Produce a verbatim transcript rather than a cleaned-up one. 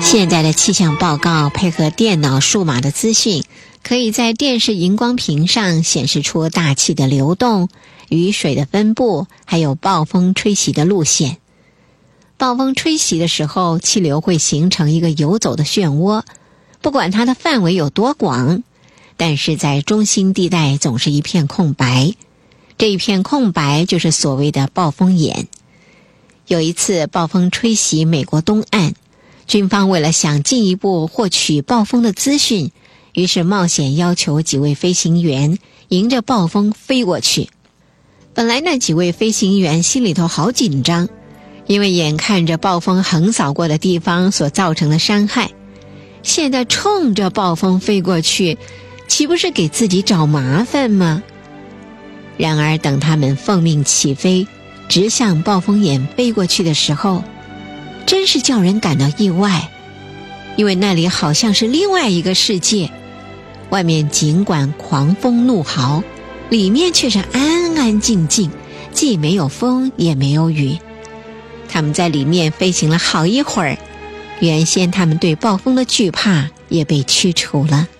现在的气象报告配合电脑数码的资讯，可以在电视荧光屏上显示出大气的流动、雨水的分布，还有暴风吹袭的路线。暴风吹袭的时候，气流会形成一个游走的漩涡，不管它的范围有多广，但是在中心地带总是一片空白，这一片空白就是所谓的暴风眼。有一次暴风吹袭美国东岸，军方为了想进一步获取暴风的资讯，于是冒险要求几位飞行员迎着暴风飞过去。本来那几位飞行员心里头好紧张，因为眼看着暴风横扫过的地方所造成的伤害，现在冲着暴风飞过去，岂不是给自己找麻烦吗？然而等他们奉命起飞，直向暴风眼飞过去的时候，真是叫人感到意外，因为那里好像是另外一个世界，外面尽管狂风怒号，里面却是安安静静，既没有风也没有雨。他们在里面飞行了好一会儿，原先他们对暴风的惧怕也被驱除了。